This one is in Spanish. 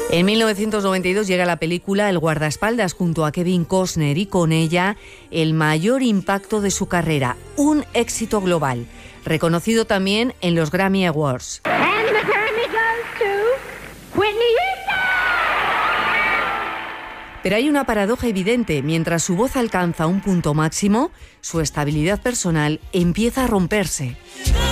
En 1992 llega la película El guardaespaldas junto a Kevin Costner y con ella el mayor impacto de su carrera, un éxito global, reconocido también en los Grammy Awards. And the Grammy goes to Whitney Houston. Pero hay una paradoja evidente: mientras su voz alcanza un punto máximo, su estabilidad personal empieza a romperse.